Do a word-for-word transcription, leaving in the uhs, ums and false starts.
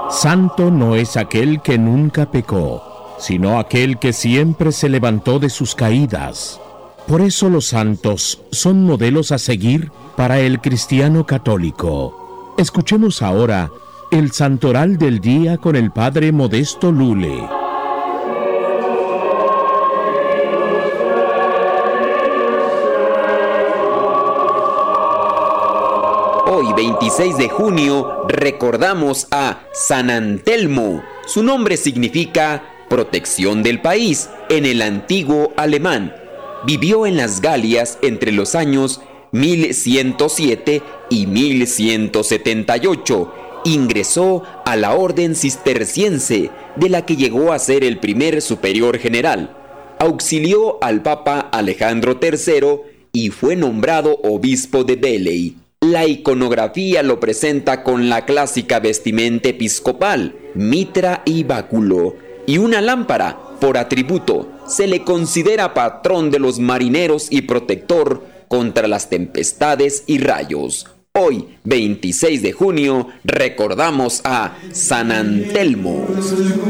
Santo no es aquel que nunca pecó, sino aquel que siempre se levantó de sus caídas. Por eso los santos son modelos a seguir para el cristiano católico. Escuchemos ahora el santoral del día con el Padre Modesto Lule. Hoy, veintiséis de junio, recordamos a San Antelmo. Su nombre significa protección del país en el antiguo alemán. Vivió en las Galias entre los años mil ciento siete y mil ciento setenta y ocho. Ingresó a la orden cisterciense, de la que llegó a ser el primer superior general. Auxilió al Papa Alejandro tercero y fue nombrado obispo de Veley. La iconografía lo presenta con la clásica vestimenta episcopal, mitra y báculo, y una lámpara. Por atributo, se le considera patrón de los marineros y protector contra las tempestades y rayos. Hoy, veintiséis de junio, recordamos a San Antelmo.